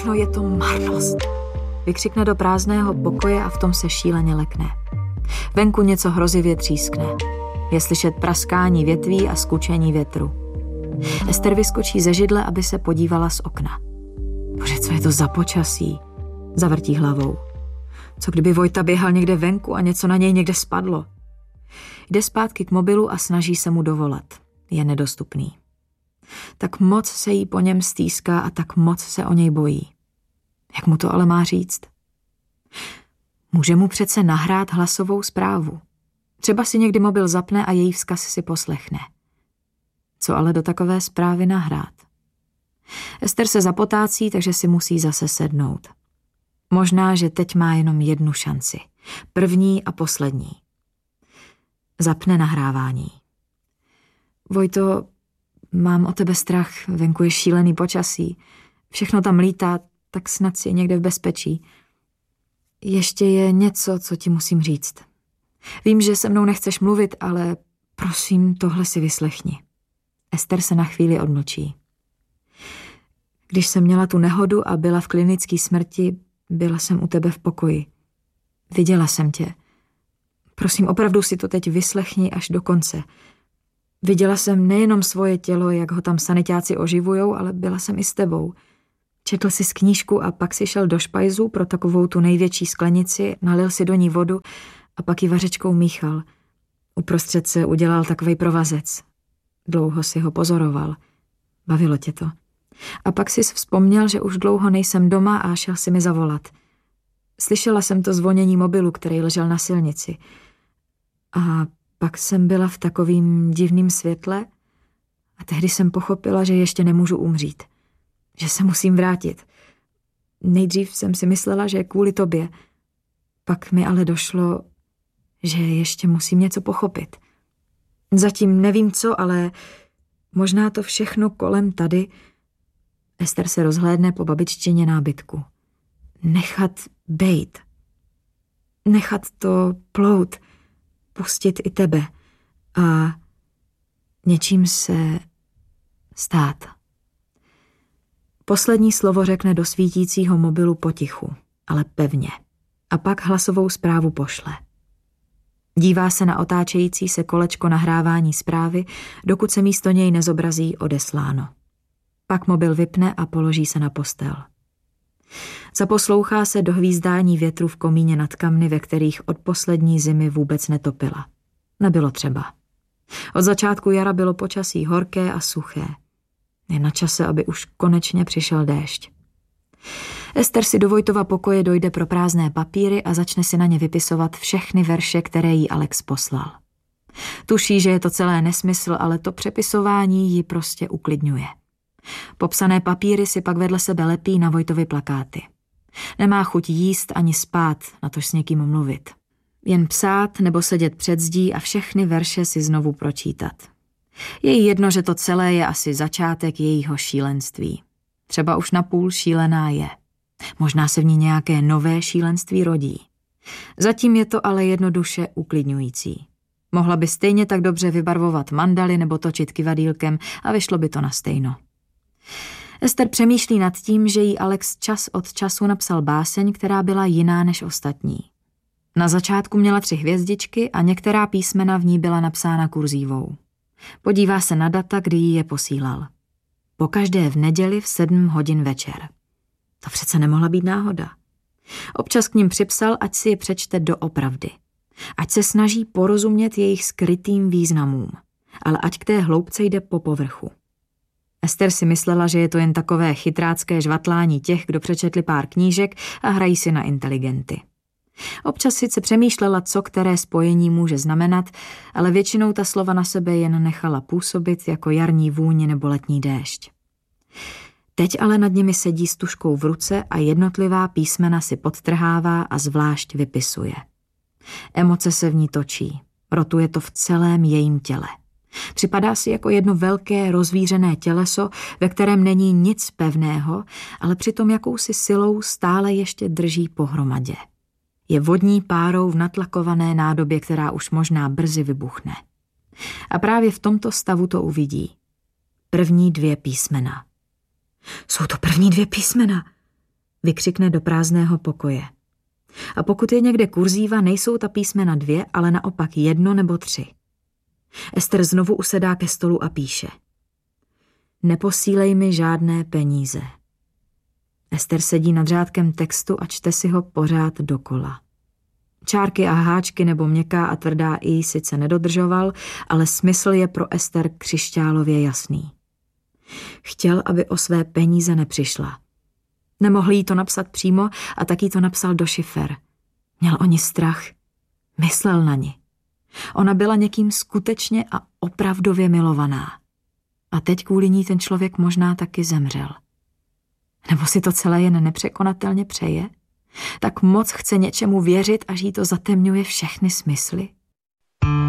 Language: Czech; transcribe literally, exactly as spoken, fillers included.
No je to marnost. Vykřikne do prázdného pokoje a v tom se šíleně lekne. Venku něco hrozivě třískne. Je slyšet praskání větví a skučení větru. Ester vyskočí ze židle, aby se podívala z okna. Bože, co je to za počasí? Zavrtí hlavou. Co kdyby Vojta běhal někde venku a něco na něj někde spadlo? Jde zpátky k mobilu a snaží se mu dovolat. Je nedostupný. Tak moc se jí po něm stýská a tak moc se o něj bojí. Jak mu to ale má říct? Může mu přece nahrát hlasovou zprávu. Třeba si někdy mobil zapne a její vzkaz si poslechne. Co ale do takové zprávy nahrát? Ester se zapotácí, takže si musí zase sednout. Možná, že teď má jenom jednu šanci. První a poslední. Zapne nahrávání. Vojto, mám o tebe strach, venku je šílený počasí. Všechno tam lítá, tak snad si někde v bezpečí. Ještě je něco, co ti musím říct. Vím, že se mnou nechceš mluvit, ale prosím, tohle si vyslechni. Ester se na chvíli odmlčí. Když jsem měla tu nehodu a byla v klinické smrti, byla jsem u tebe v pokoji. Viděla jsem tě. Prosím, opravdu si to teď vyslechni až do konce. Viděla jsem nejenom svoje tělo, jak ho tam sanitáci oživujou, ale byla jsem i s tebou. Četl si z knížku a pak si šel do špajzu pro takovou tu největší sklenici, nalil si do ní vodu a pak ji vařečkou míchal. Uprostřed se udělal takovej provazec. Dlouho si ho pozoroval. Bavilo tě to. A pak si vzpomněl, že už dlouho nejsem doma a šel si mi zavolat. Slyšela jsem to zvonění mobilu, který ležel na silnici. A pak jsem byla v takovým divným světle a tehdy jsem pochopila, že ještě nemůžu umřít. Že se musím vrátit. Nejdřív jsem si myslela, že kvůli tobě. Pak mi ale došlo, že ještě musím něco pochopit. Zatím nevím co, ale možná to všechno kolem tady. Ester se rozhlédne po babiččině nábytku. Nechat bejt. Nechat to plout. Pustit i tebe. A něčím se stát. Poslední slovo řekne do svítícího mobilu potichu, ale pevně. A pak hlasovou zprávu pošle. Dívá se na otáčející se kolečko nahrávání zprávy, dokud se místo něj nezobrazí odesláno. Pak mobil vypne a položí se na postel. Zaposlouchá se do hvízdání větru v komíně nad kamny, ve kterých od poslední zimy vůbec netopila. Nebylo třeba. Od začátku jara bylo počasí horké a suché. Je na čase, aby už konečně přišel déšť. Ester si do Vojtova pokoje dojde pro prázdné papíry a začne si na ně vypisovat všechny verše, které jí Alex poslal. Tuší, že je to celé nesmysl, ale to přepisování ji prostě uklidňuje. Popsané papíry si pak vedle sebe lepí na Vojtovy plakáty. Nemá chuť jíst ani spát, natož s někým mluvit. Jen psát nebo sedět před zdí a všechny verše si znovu pročítat. Je jí jedno, že to celé je asi začátek jejího šílenství. Třeba už napůl šílená je. Možná se v ní nějaké nové šílenství rodí. Zatím je to ale jednoduše uklidňující. Mohla by stejně tak dobře vybarvovat mandaly nebo točit kyvadýlkem a vyšlo by to na stejno. Ester přemýšlí nad tím, že jí Alex čas od času napsal báseň, která byla jiná než ostatní. Na začátku měla tři hvězdičky a některá písmena v ní byla napsána kurzívou. Podívá se na data, kdy jí je posílal. Pokaždé v neděli v sedm hodin večer. To přece nemohla být náhoda. Občas k ním připsal, ať si je přečte doopravdy. Ať se snaží porozumět jejich skrytým významům, ale ať k té hloubce jde po povrchu. Ester si myslela, že je to jen takové chytrácké žvatlání těch, kdo přečetli pár knížek a hrají si na inteligenty. Občas sice přemýšlela, co které spojení může znamenat, ale většinou ta slova na sebe jen nechala působit jako jarní vůně nebo letní déšť. Teď ale nad nimi sedí s tužkou v ruce a jednotlivá písmena si podtrhává a zvlášť vypisuje. Emoce se v ní točí, rotuje to v celém jejím těle. Připadá si jako jedno velké rozvířené těleso, ve kterém není nic pevného, ale přitom jakousi silou stále ještě drží pohromadě. Je vodní párou v natlakované nádobě, která už možná brzy vybuchne. A právě v tomto stavu to uvidí. První dvě písmena. Jsou to první dvě písmena. Vykřikne do prázdného pokoje. A pokud je někde kurzíva, nejsou ta písmena dvě, ale naopak jedno nebo tři. Ester znovu usedá ke stolu a píše. Neposílej mi žádné peníze. Ester sedí nad řádkem textu a čte si ho pořád dokola. Čárky a háčky nebo měkká a tvrdá i sice nedodržoval, ale smysl je pro Ester křišťálově jasný. Chtěl, aby o své peníze nepřišla. Nemohl jí to napsat přímo a tak jí to napsal do šifer. Měl o ní strach. Myslel na ní. Ona byla někým skutečně a opravdově milovaná. A teď kvůli ní ten člověk možná taky zemřel. Nebo si to celé jen nepřekonatelně přeje? Tak moc chce něčemu věřit, až jí to zatemňuje všechny smysly?